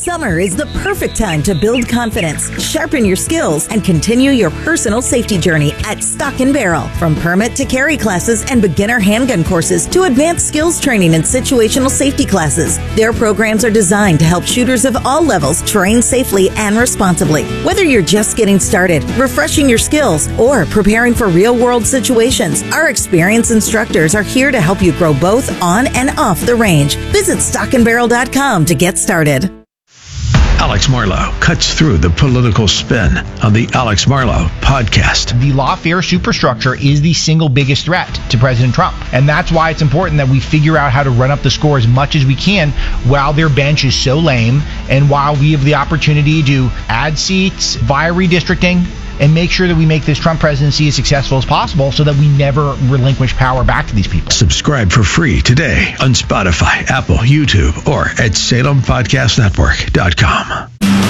Summer is the perfect time to build confidence, sharpen your skills, and continue your personal safety journey at Stock and Barrel. From permit to carry classes and beginner handgun courses to advanced skills training and situational safety classes, their programs are designed to help shooters of all levels train safely and responsibly. Whether you're just getting started, refreshing your skills, or preparing for real-world situations, our experienced instructors are here to help you grow both on and off the range. Visit stockandbarrel.com to get started. Alex Marlow cuts through the political spin on the Alex Marlow podcast. The lawfare superstructure is the single biggest threat to President Trump. And that's why it's important that we figure out how to run up the score as much as we can while their bench is so lame and while we have the opportunity to add seats via redistricting and make sure that we make this Trump presidency as successful as possible so that we never relinquish power back to these people. Subscribe for free today on Spotify, Apple, YouTube, or at SalemPodcastNetwork.com.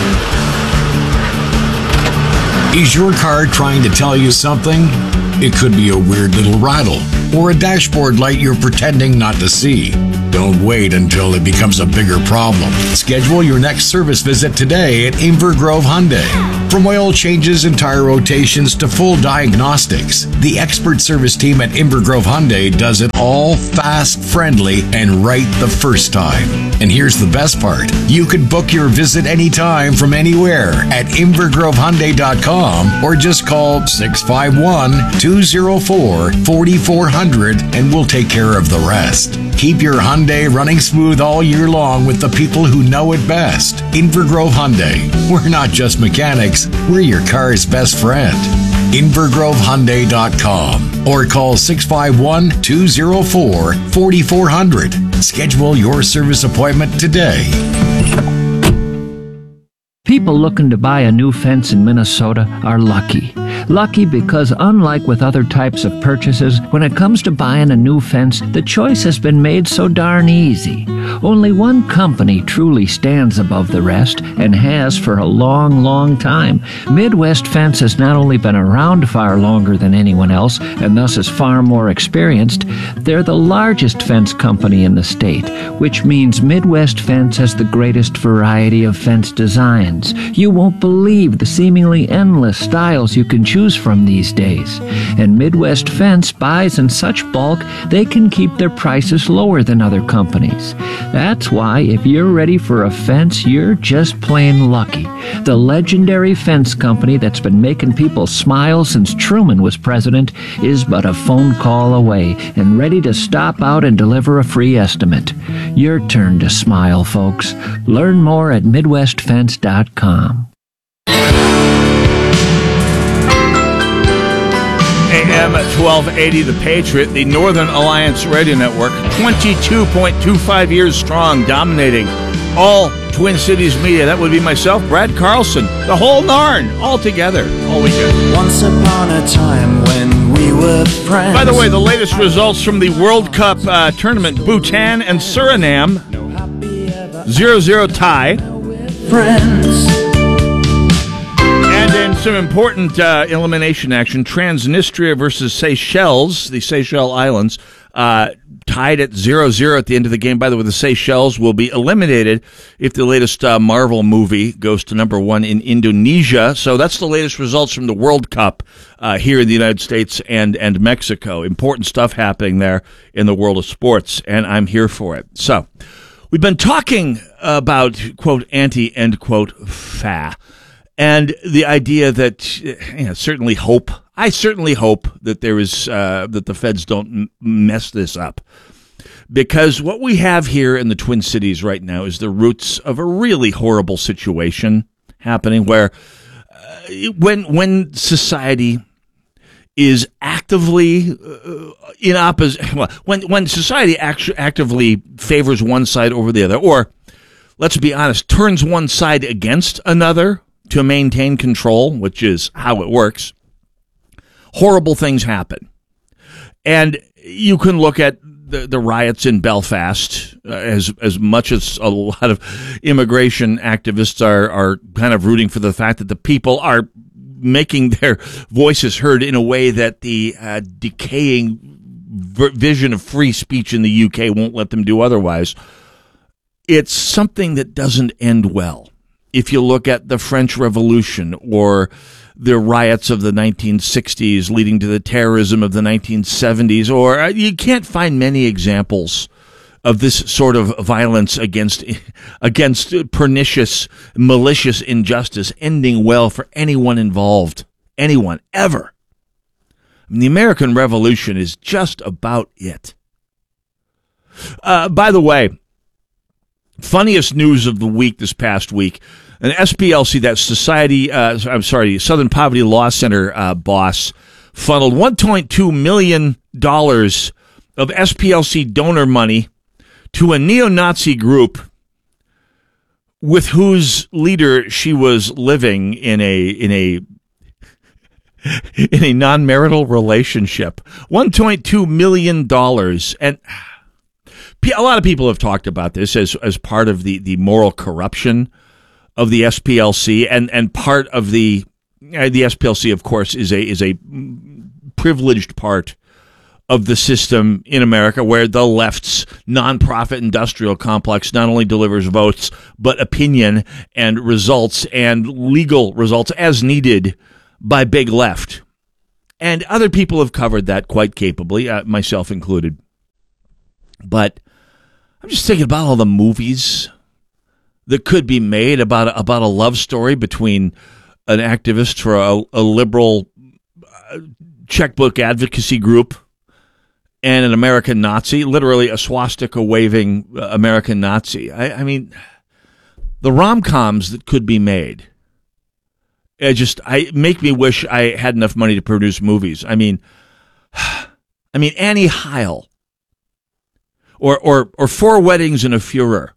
Is your car trying to tell you something? It could be a weird little rattle or a dashboard light you're pretending not to see. Don't wait until it becomes a bigger problem. Schedule your next service visit today at Inver Grove Hyundai. From oil changes and tire rotations to full diagnostics, the expert service team at Inver Grove Hyundai does it all fast, friendly, and right the first time. And here's the best part. You can book your visit anytime from anywhere at InverGroveHyundai.com or just call 651-204-4400 and we'll take care of the rest. Keep your Hyundai running smooth all year long with the people who know it best. Inver Grove Hyundai. We're not just mechanics, we're your car's best friend. InverGroveHyundai.com or call 651-204-4400. Schedule your service appointment today. People looking to buy a new fence in Minnesota are lucky. Lucky because unlike with other types of purchases, when it comes to buying a new fence, the choice has been made so darn easy. Only one company truly stands above the rest and has for a long, long time. Midwest Fence has not only been around far longer than anyone else and thus is far more experienced, they're the largest fence company in the state, which means Midwest Fence has the greatest variety of fence designs. You won't believe the seemingly endless styles you can choose from these days. And Midwest Fence buys in such bulk, they can keep their prices lower than other companies. That's why if you're ready for a fence, you're just plain lucky. The legendary fence company that's been making people smile since Truman was president is but a phone call away and ready to stop out and deliver a free estimate. Your turn to smile, folks. Learn more at MidwestFence.com. AM 1280, The Patriot, the Northern Alliance Radio Network, 22.25 years strong, dominating all Twin Cities media. That would be myself, Brad Carlson, the whole Narn, all together, all weekend. Once upon a time when we were friends. By the way, the latest results from the World Cup tournament, Bhutan and Suriname, 0-0 tie. Friends. And in some important elimination action, Transnistria versus Seychelles, the Seychelles Islands, tied at 0-0 at the end of the game. By the way, the Seychelles will be eliminated if the latest Marvel movie goes to number one in Indonesia. So that's the latest results from the World Cup here in the United States and Mexico. Important stuff happening there in the world of sports, and I'm here for it. So we've been talking about, quote, anti, end quote, fa. And the idea that, certainly hope. I certainly hope that there is that the feds don't mess this up, because what we have here in the Twin Cities right now is the roots of a really horrible situation happening, where when society is actively in opposition, well, when society actively favors one side over the other, or let's be honest, turns one side against another to maintain control, which is how it works, horrible things happen. And you can look at the riots in Belfast, as much as a lot of immigration activists are kind of rooting for the fact that the people are making their voices heard in a way that the decaying vision of free speech in the UK won't let them do otherwise. it's something that doesn't end well. If you look at the French Revolution or the riots of the 1960s leading to the terrorism of the 1970s, or you can't find many examples of this sort of violence against pernicious, malicious injustice ending well for anyone involved, anyone, ever. I mean, the American Revolution is just about it. By the way, funniest news of the week this past week, an SPLC, that Southern Poverty Law Center boss, funneled $1.2 million of SPLC donor money to a neo-Nazi group with whose leader she was living in a non-marital relationship. $1.2 million. And a lot of people have talked about this as part of the moral corruption of the SPLC, and part of the SPLC, of course, is a privileged part of the system in America, where the left's nonprofit industrial complex not only delivers votes, but opinion and results and legal results as needed by big left. And other people have covered that quite capably, myself included. But I'm just thinking about all the movies that could be made about a love story between an activist for a liberal checkbook advocacy group and an American Nazi, literally a swastika-waving American Nazi. I mean, the rom-coms that could be made, make me wish I had enough money to produce movies. I mean, Annie Heil, or Four Weddings and a Fuhrer,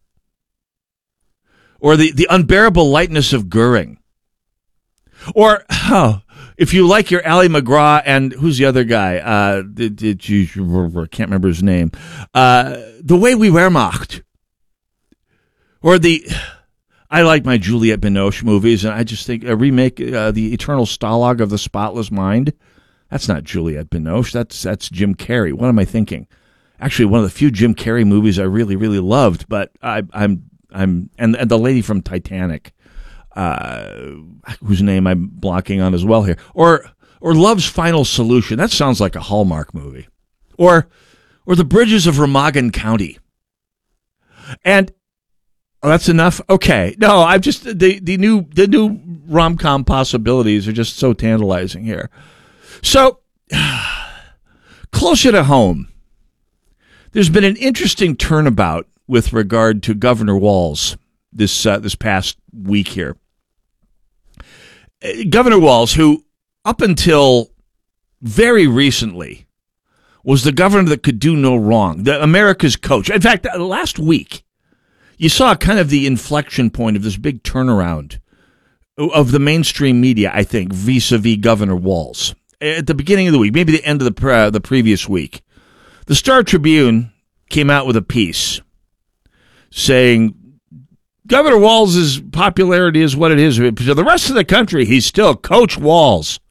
or the Unbearable Lightness of Goering, or if you like your Ali MacGraw and who's the other guy? I can't remember his name. The Way We Wehrmacht, or I like my Juliette Binoche movies, and I just think a remake, the Eternal Stalag of the Spotless Mind. That's not Juliette Binoche. That's Jim Carrey. What am I thinking? Actually, one of the few Jim Carrey movies I really, really loved, but and the lady from Titanic, whose name I'm blocking on as well here, or Love's Final Solution. That sounds like a Hallmark movie, or The Bridges of Remagen County. And that's enough. Okay, no, I'm just the new rom-com possibilities are just so tantalizing here. So closer to home, there's been an interesting turnabout with regard to Governor Walz this past week here. Governor Walz, who up until very recently was the governor that could do no wrong, America's coach. In fact, last week, you saw kind of the inflection point of this big turnaround of the mainstream media, I think, vis-a-vis Governor Walz. At the beginning of the week, maybe the end of the previous week, the Star Tribune came out with a piece saying Governor Walz's popularity is what it is. To the rest of the country, he's still Coach Walz.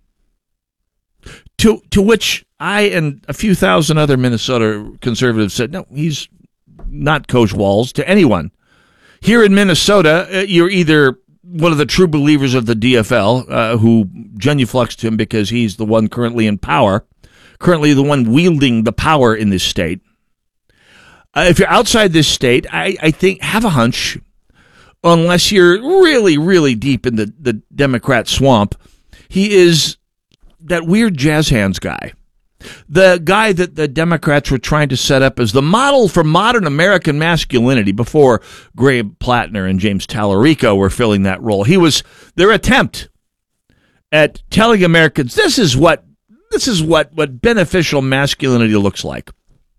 To which I and a few thousand other Minnesota conservatives said, no, he's not Coach Walz to anyone. Here in Minnesota, you're either one of the true believers of the DFL, who genuflexed him because he's the one currently in power, currently the one wielding the power in this state. If you're outside this state, I think, have a hunch, unless you're really, really deep in the Democrat swamp, he is that weird jazz hands guy. The guy that the Democrats were trying to set up as the model for modern American masculinity before Graham Plattner and James Tallarico were filling that role. He was their attempt at telling Americans this is what beneficial masculinity looks like.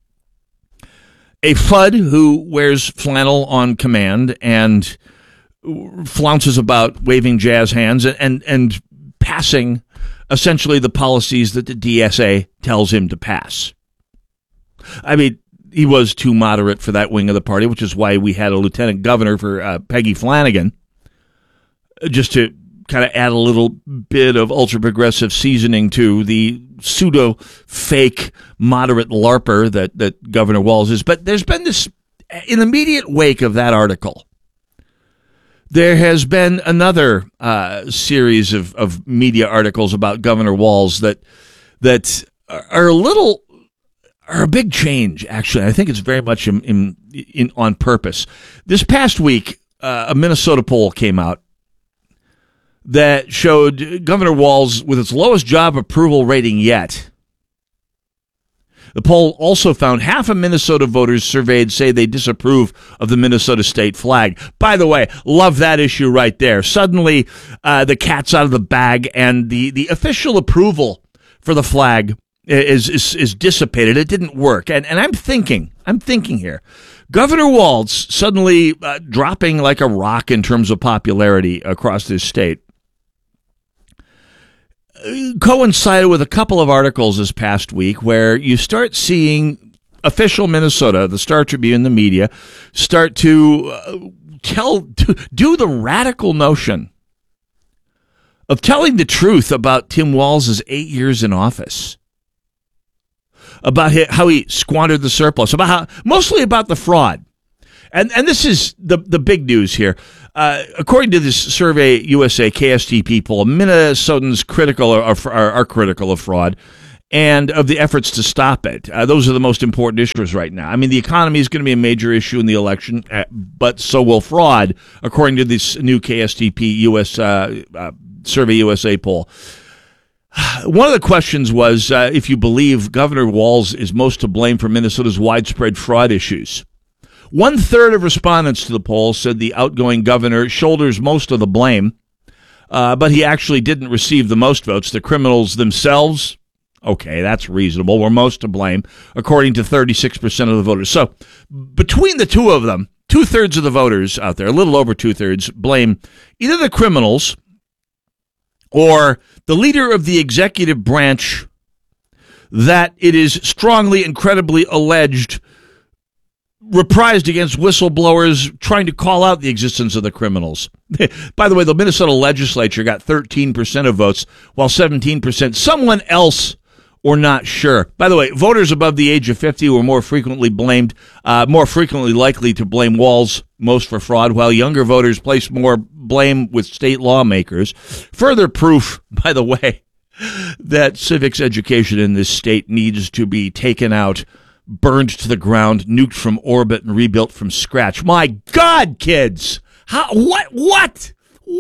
A FUD who wears flannel on command and flounces about waving jazz hands and passing essentially the policies that the DSA tells him to pass. I mean, he was too moderate for that wing of the party, which is why we had a lieutenant governor for Peggy Flanagan, just to kind of add a little bit of ultra-progressive seasoning to the pseudo-fake moderate LARPer that Governor Walz is. But there's been this in the immediate wake of that article, there has been another series of media articles about Governor Walz that are a big change. Actually, I think it's very much in on purpose. This past week, a Minnesota poll came out that showed Governor Walz with its lowest job approval rating yet. The poll also found half of Minnesota voters surveyed say they disapprove of the Minnesota state flag. By the way, love that issue right there. Suddenly, the cat's out of the bag, and the official approval for the flag is dissipated. It didn't work. And I'm thinking here, Governor Walz suddenly dropping like a rock in terms of popularity across this state coincided with a couple of articles this past week where you start seeing official Minnesota, the Star Tribune, the media, start to do the radical notion of telling the truth about Tim Walz's 8 years in office, about how he squandered the surplus, mostly about the fraud. And this is the big news here. According to this Survey USA KSTP poll, Minnesotans are critical of fraud and of the efforts to stop it. Those are the most important issues right now. I mean, the economy is going to be a major issue in the election, but so will fraud, according to this new KSTP Survey USA poll. One of the questions was if you believe Governor Walz is most to blame for Minnesota's widespread fraud issues. 1/3 of respondents to the poll said the outgoing governor shoulders most of the blame, but he actually didn't receive the most votes. The criminals themselves, okay, that's reasonable, were most to blame, according to 36% of the voters. So between the two of them, 2/3 of the voters out there, a little over 2/3, blame either the criminals or the leader of the executive branch that it is strongly and credibly alleged reprised against whistleblowers trying to call out the existence of the criminals. By the way, the Minnesota legislature got 13% of votes, while 17% someone else or not sure. By the way, voters above the age of 50 were more frequently likely to blame Walz most for fraud, while younger voters placed more blame with state lawmakers. Further proof, by the way, that civics education in this state needs to be taken out, burned to the ground, nuked from orbit, and rebuilt from scratch. My God, kids! What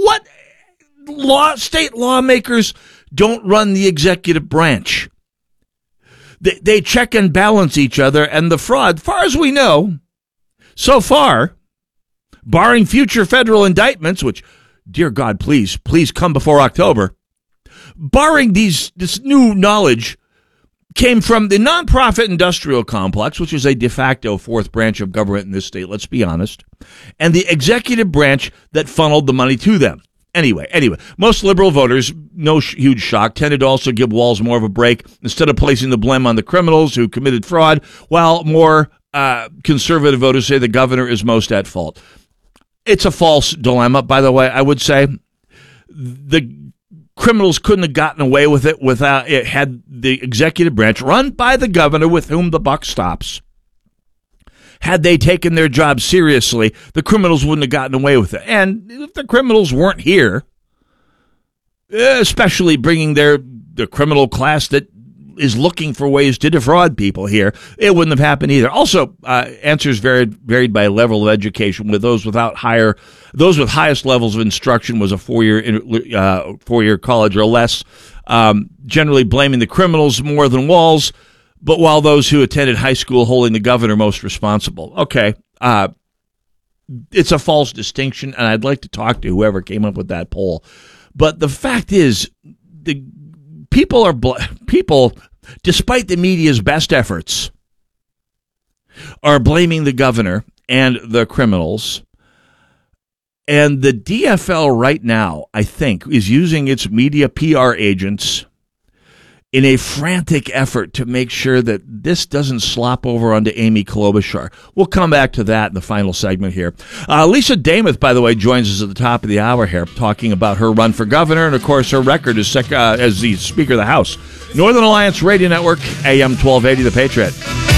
state lawmakers don't run the executive branch? They check and balance each other, and the fraud, far as we know, so far, barring future federal indictments, which, dear God, please come before October, barring this new knowledge, came from the nonprofit industrial complex, which is a de facto fourth branch of government in this state, let's be honest, and the executive branch that funneled the money to them. Anyway, most liberal voters, no huge shock, tended to also give Walz more of a break instead of placing the blame on the criminals who committed fraud, while more conservative voters say the governor is most at fault. It's a false dilemma, by the way, I would say. The criminals couldn't have gotten away with it without it had the executive branch run by the governor with whom the buck stops. Had they taken their job seriously, the criminals wouldn't have gotten away with it. And if the criminals weren't here, especially bringing the criminal class that is looking for ways to defraud people here, it wouldn't have happened either. Also, answers varied by level of education. With those with highest levels of instruction was a four-year college or less, generally blaming the criminals more than Walz, but while those who attended high school holding the governor most responsible. Okay, it's a false distinction, and I'd like to talk to whoever came up with that poll. But the fact is, the people, despite the media's best efforts, are blaming the governor and the criminals. And the DFL right now, I think, is using its media PR agents in a frantic effort to make sure that this doesn't slop over onto Amy Klobuchar. We'll come back to that in the final segment here. Lisa Demuth, by the way, joins us at the top of the hour here, talking about her run for governor and, of course, her record as the Speaker of the House. Northern Alliance Radio Network, AM 1280, The Patriot.